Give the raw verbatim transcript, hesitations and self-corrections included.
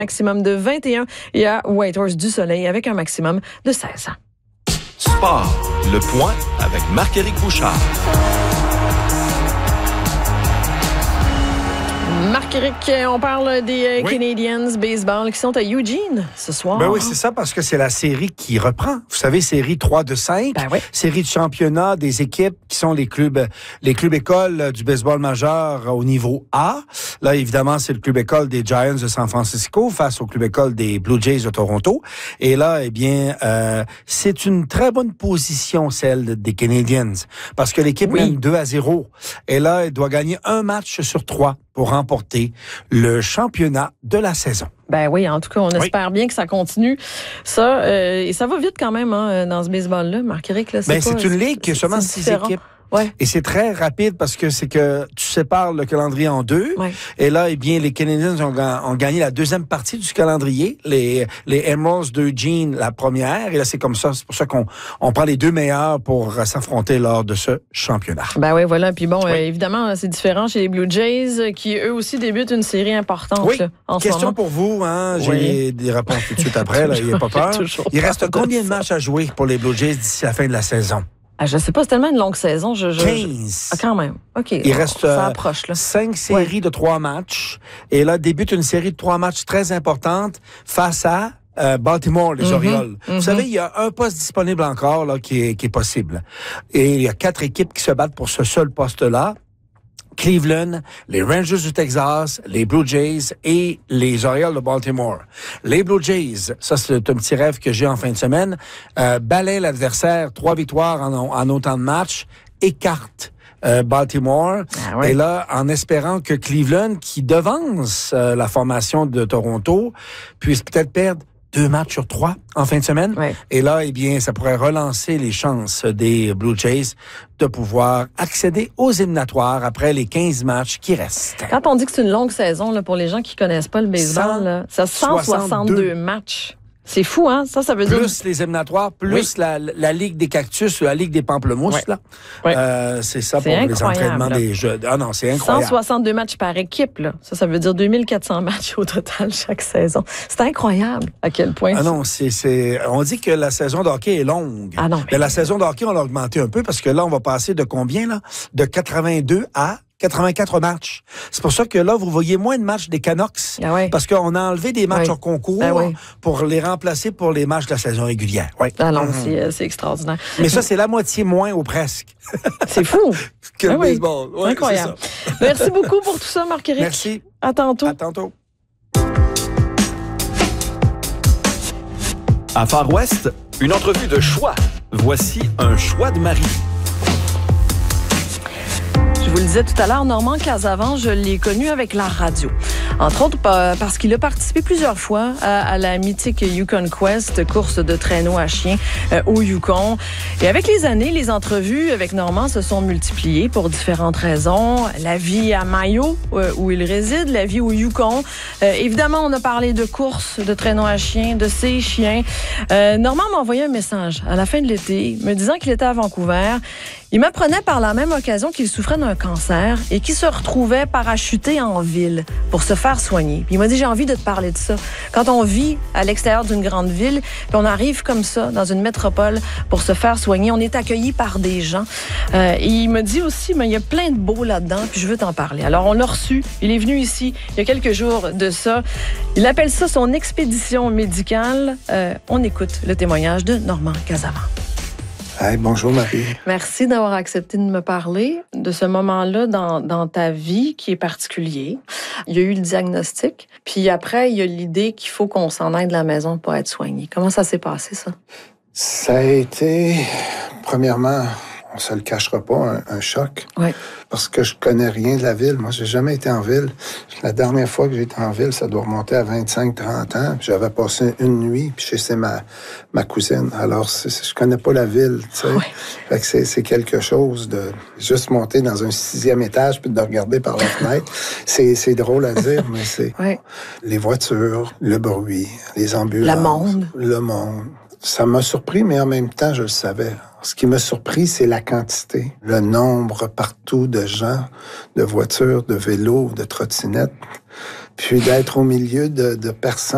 maximum de vingt et un et à Whitehorse du Soleil avec un maximum de seize ans. Sport, le point avec Marc-Éric Bouchard. Marc-Éric, on parle des oui. Canadiens baseball qui sont à Eugene ce soir. Ben oui, c'est ça, parce que c'est la série qui reprend. Vous savez, série trois de cinq, ben oui. série de championnat des équipes qui sont les clubs les clubs écoles du baseball majeur au niveau A. Là, évidemment, c'est le club école des Giants de San Francisco face au club école des Blue Jays de Toronto. Et là, eh bien, euh, c'est une très bonne position, celle des Canadiens, parce que l'équipe oui. mène deux à zéro. Et là, elle doit gagner un match sur trois pour remporter le championnat de la saison. Ben oui, en tout cas, on oui. espère bien que ça continue. Ça, euh, et ça va vite quand même hein, dans ce baseball-là, Marc-Éric. Là, c'est, ben, pas, c'est une ligue qui a seulement six équipes. Ouais. Et c'est très rapide parce que c'est que tu sépares le calendrier en deux. Ouais. Et là, eh bien, les Canadiens ont, ont gagné la deuxième partie du calendrier. Les, les Emeralds d'Eugene, la première. Et là, c'est comme ça. C'est pour ça qu'on on prend les deux meilleurs pour s'affronter lors de ce championnat. Ben oui, voilà. Puis bon, oui. euh, évidemment, c'est différent chez les Blue Jays qui, eux aussi, débutent une série importante. Oui. Là, en Question ce moment. pour vous. Hein? J'ai oui. des réponses tout de suite après. Là, il n'y a pas peur. Il reste combien de matchs à jouer pour les Blue Jays d'ici la fin de la saison? Ah, je sais pas, c'est tellement une longue saison. Je, je, quinze. Je... Ah, quand même. OK. Il reste ça approche, là. cinq séries ouais. de trois matchs. Et là, débute une série de trois matchs très importante face à euh, Baltimore, les mm-hmm. Orioles. Mm-hmm. Vous savez, il y a un poste disponible encore là, qui, est, qui est possible. Et il y a quatre équipes qui se battent pour ce seul poste-là. Cleveland, les Rangers du Texas, les Blue Jays et les Orioles de Baltimore. Les Blue Jays, ça c'est un petit rêve que j'ai en fin de semaine, euh, balaient l'adversaire, trois victoires en, en autant de matchs, écartent euh, Baltimore. Ah ouais. Et là, en espérant que Cleveland, qui devance euh, la formation de Toronto, puisse peut-être perdre deux matchs sur trois en fin de semaine. Ouais. Et là, eh bien, ça pourrait relancer les chances des Blue Jays de pouvoir accéder aux éliminatoires après les quinze matchs qui restent. Quand on dit que c'est une longue saison, là, pour les gens qui connaissent pas le baseball, là, c'est cent soixante-deux matchs. C'est fou, hein? Ça, ça veut dire... Plus les éliminatoires, plus oui. la, la Ligue des cactus, la Ligue des pamplemousses, ouais. là. Ouais. Euh, c'est ça c'est pour les entraînements là. Des jeux. Ah non, c'est incroyable. cent soixante-deux matchs par équipe, là. Ça, ça veut dire deux mille quatre cents matchs au total chaque saison. C'est incroyable à quel point... Ah non, c'est, c'est... On dit que la saison de hockey est longue. Ah non, mais... mais la saison de hockey, on l'a augmenté un peu parce que là, on va passer de combien, là? De quatre-vingt-deux à... quatre-vingt-quatre matchs. C'est pour ça que là, vous voyez moins de matchs des Canucks. Ah ouais. Parce qu'on a enlevé des matchs ouais. hors concours ah ouais. pour les remplacer pour les matchs de la saison régulière. Ouais. Ah non, mmh. c'est, c'est extraordinaire. Mais ça, c'est la moitié moins ou presque. C'est fou. que ah le oui. baseball. Ouais, incroyable. C'est ça. Merci beaucoup pour tout ça, Marc-Éric. Merci. À tantôt. À tantôt. À Far West, une entrevue de choix. Voici un choix de Marie. Je vous le disais tout à l'heure, Normand Casavant, je l'ai connu avec la radio. Entre autres parce qu'il a participé plusieurs fois à, à la mythique Yukon Quest, course de traîneau à chien euh, au Yukon. Et avec les années, les entrevues avec Normand se sont multipliées pour différentes raisons. La vie à Mayo, euh, où il réside, la vie au Yukon. Euh, évidemment, on a parlé de course de traîneau à chien, de ses chiens. Euh, Normand m'a envoyé un message à la fin de l'été me disant qu'il était à Vancouver. Il m'apprenait par la même occasion qu'il souffrait d'un cancer et qu'il se retrouvait parachuté en ville pour se faire soigner. Puis il m'a dit, j'ai envie de te parler de ça. Quand on vit à l'extérieur d'une grande ville, puis on arrive comme ça dans une métropole pour se faire soigner, on est accueilli par des gens. Euh, et il me dit aussi, mais il y a plein de beaux là-dedans, puis je veux t'en parler. Alors on l'a reçu, il est venu ici il y a quelques jours de ça. Il appelle ça son expédition médicale. Euh, on écoute le témoignage de Normand Casavant. Hey, bonjour Marie. Merci d'avoir accepté de me parler de ce moment-là dans, dans ta vie qui est particulier. Il y a eu le diagnostic, puis après, il y a l'idée qu'il faut qu'on s'en aille de la maison pour être soigné. Comment ça s'est passé, ça? Ça a été, premièrement, on se le cachera pas, un, un choc. Oui. Parce que je connais rien de la ville. Moi, j'ai jamais été en ville. La dernière fois que j'étais en ville, ça doit remonter à vingt-cinq trente ans. J'avais passé une nuit, puis chez ma, ma cousine. Alors, c'est, je connais pas la ville, tu sais. Oui. Fait que c'est, c'est quelque chose de juste monter dans un sixième étage puis de regarder par la fenêtre. c'est, c'est drôle à dire, mais c'est oui. les voitures, le bruit, les ambulances. Le monde. Le monde. Ça m'a surpris, mais en même temps, je le savais. Ce qui m'a surpris, c'est la quantité, le nombre partout de gens, de voitures, de vélos, de trottinettes, puis d'être au milieu de, de personnes